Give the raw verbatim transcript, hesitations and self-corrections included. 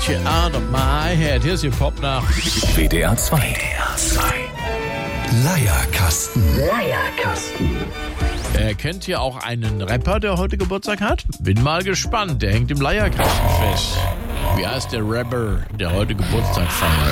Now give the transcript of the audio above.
Get you out of my head. Hier ist Ihr Pop nach W D R zwei. W D R zwei. Leierkasten. Leierkasten. Äh, kennt ihr auch einen Rapper, der heute Geburtstag hat? Bin mal gespannt. Der hängt im Leierkasten fest. Wie heißt der Rapper, der heute Geburtstag feiert?